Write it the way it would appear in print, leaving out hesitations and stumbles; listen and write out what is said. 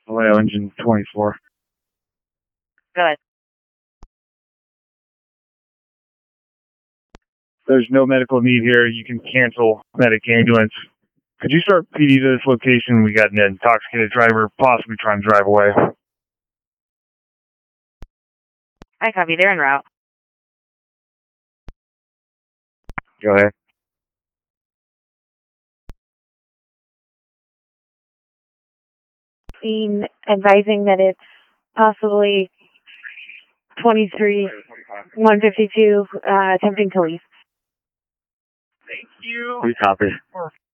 Vallejo engine 24. Good. There's no medical need here. You can cancel medic ambulance. Could you start PD to this location? We got an intoxicated driver possibly trying to drive away. I copy. They're en route. Go ahead. Scene advising that it's possibly 23-152 attempting to leave. Thank you. We copy.